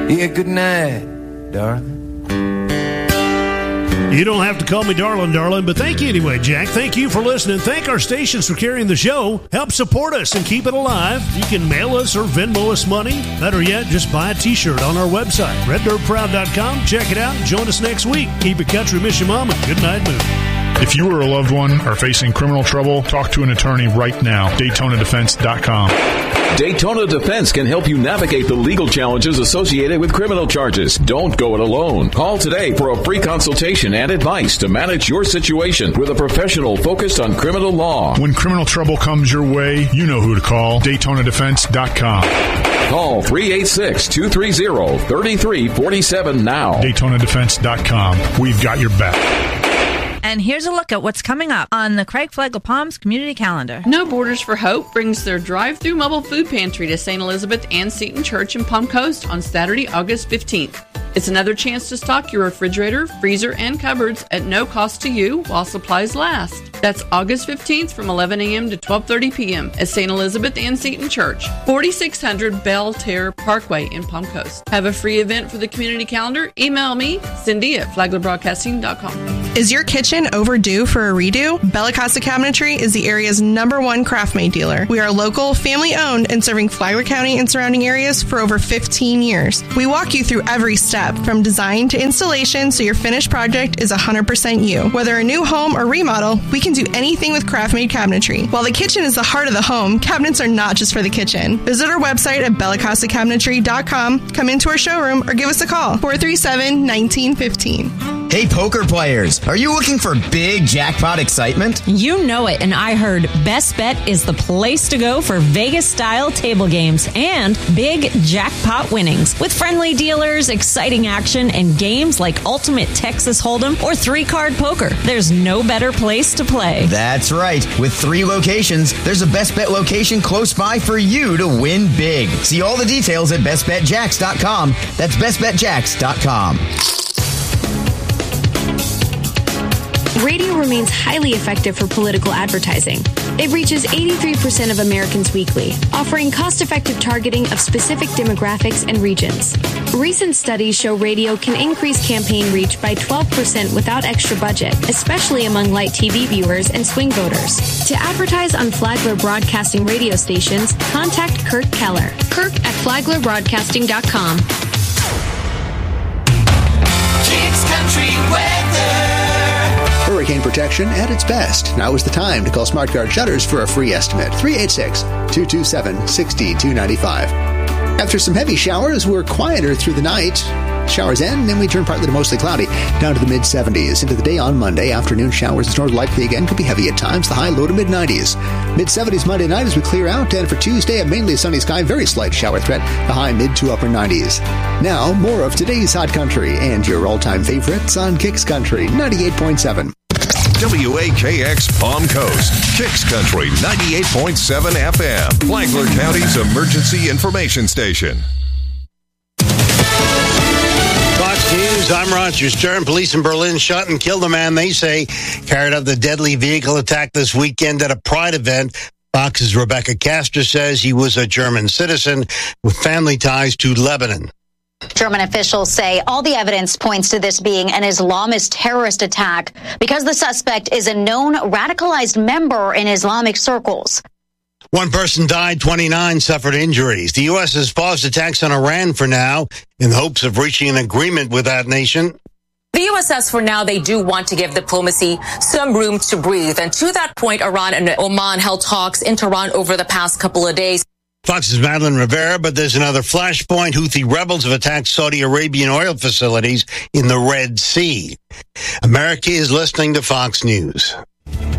Yeah, good night, darling. You don't have to call me darling, but thank you anyway, Jack. Thank you for listening. Thank our stations for carrying the show. Help support us and keep it alive. You can mail us or Venmo us money. Better yet, just buy a t-shirt on our website, reddirtproud.com. Check it out and join us next week. Keep it country, miss your mom, and good night, movie. If you or a loved one are facing criminal trouble, talk to an attorney right now. DaytonaDefense.com. Daytona Defense can help you navigate the legal challenges associated with criminal charges. Don't go it alone. Call today for a free consultation and advice to manage your situation with a professional focused on criminal law. When criminal trouble comes your way, you know who to call. DaytonaDefense.com. Call 386-230-3347 now. DaytonaDefense.com. We've got your back. And here's a look at what's coming up on the Craig Flegel Palms Community Calendar. No Borders for Hope brings their drive-through mobile food pantry to St. Elizabeth Ann Seton Church in Palm Coast on Saturday, August 15th. It's another chance to stock your refrigerator, freezer, and cupboards at no cost to you while supplies last. That's August 15th from 11 a.m. to 12:30 p.m. at St. Elizabeth Ann Seton Church, 4600 Belle Terre Parkway in Palm Coast. Have a free event for the community calendar? Email me, Cindy at flaglerbroadcasting.com. Is your kitchen overdue for a redo? Bella Casa Cabinetry is the area's #1 craft-made dealer. We are local, family-owned, and serving Flagler County and surrounding areas for over 15 years. We walk you through every step, from design to installation, so your finished project is 100% you. Whether a new home or remodel, we can do anything with craft-made cabinetry. While the kitchen is the heart of the home, cabinets are not just for the kitchen. Visit our website at bellacasacabinetry.com, come into our showroom, or give us a call, 437-1915. Hey, poker players, are you looking for big jackpot excitement? You know it, and I heard Best Bet is the place to go for Vegas-style table games and big jackpot winnings. With friendly dealers, exciting action, and games like Ultimate Texas Hold'em or 3-card poker, there's no better place to play. That's right. With 3 locations, there's a Best Bet location close by for you to win big. See all the details at bestbetjacks.com. That's bestbetjacks.com. Radio remains highly effective for political advertising. It reaches 83% of Americans weekly, offering cost-effective targeting of specific demographics and regions. Recent studies show radio can increase campaign reach by 12% without extra budget, especially among light TV viewers and swing voters. To advertise on Flagler Broadcasting radio stations, contact Kirk Keller. Kirk at flaglerbroadcasting.com. Kicks Country Weather. Hurricane protection at its best. Now is the time to call SmartGuard Shutters for a free estimate. 386-227-6295. After some heavy showers, we're quieter through the night. Showers end, then we turn partly to mostly cloudy, down to the mid-70s. Into the day on Monday, afternoon showers and storms likely again, could be heavy at times, the high low to mid-90s. Mid-70s Monday night as we clear out, and for Tuesday, a mainly sunny sky, very slight shower threat, the high mid to upper 90s. Now, more of today's Hot Country and your all-time favorites on Kicks Country 98.7. WAKX Palm Coast, Kicks Country 98.7 FM, Flagler County's emergency information station. Fox News, I'm Roger Stern. Police in Berlin shot and killed a man they say carried out the deadly vehicle attack this weekend at a Pride event. Fox's Rebecca Castor says he was a German citizen with family ties to Lebanon. German officials say all the evidence points to this being an Islamist terrorist attack because the suspect is a known radicalized member in Islamic circles. One person died, 29 suffered injuries. The U.S. has paused attacks on Iran for now in hopes of reaching an agreement with that nation. The U.S. says for now they do want to give diplomacy some room to breathe. And to that point, Iran and Oman held talks in Tehran over the past couple of days. Fox's Madeline Rivera, but there's another flashpoint. Houthi rebels have attacked Saudi Arabian oil facilities in the Red Sea. America is listening to Fox News.